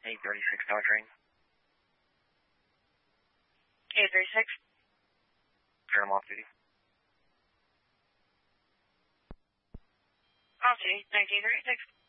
836 powertrain. 836. Turn them off duty. Off duty, 1936.